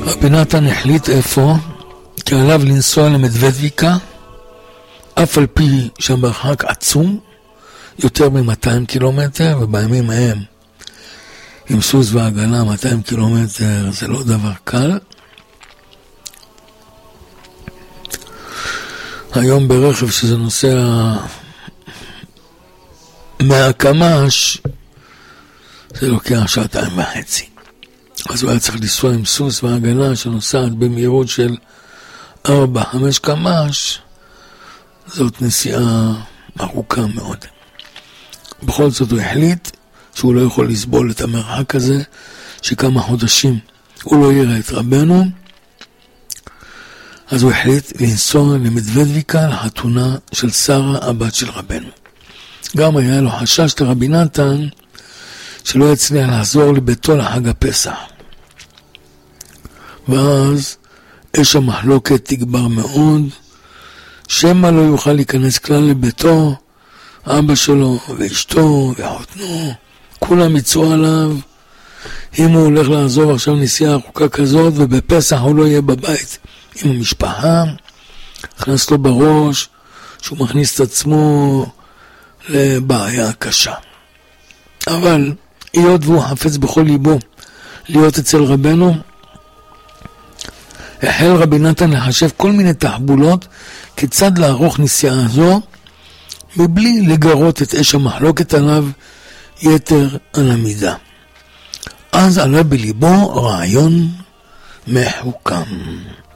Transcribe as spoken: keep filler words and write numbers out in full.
רבי נתן החליט איפה, כי עליו לנסוע למדוודיקה, אף על פי שהמרחק עצום, יותר מ-מאתיים קילומטר, ובימים ההם, עם סוס ועגלה, מאתיים קילומטר זה לא דבר קל. היום ברכב שזה נוסע מהקמ"ש, זה לוקח שעתיים וחצי. אז הוא היה צריך לנסוע עם סוס ועגלה שנוסעת במהירות של ארבע חמש קמ"ש, זאת נסיעה ארוכה מאוד. בכל זאת הוא החליט שהוא לא יכול לסבול את המרחק הזה, שכמה חודשים הוא לא יראה את רבנו, אז הוא החליט לנסוע למדוודיקה, לחתונה של שרה, הבת של רבנו. גם היה לו חשש לרבי נתן, שלא יצליח לחזור לביתו לחג הפסח. ואז אש המחלוקת תגבר מאוד, שמא לא יוכל להיכנס כלל לביתו, אבא שלו ואשתו וחותנו, כולם יצאו עליו, אם הוא הולך לעזוב עכשיו נסיעה ארוכה כזאת, ובפסח הוא לא יהיה בבית עם המשפחה, הכנס לו בראש שהוא מכניס את עצמו לבעיה קשה. אבל היות והוא חפץ בכל ליבו להיות אצל רבנו, החל רבי נתן לחשב כל מיני תחבולות כיצד לערוך נסיעה זו, מבלי לגרות את אש המחלוקת עליו יתר על המידה. אז עלה בליבו רעיון מחוכם.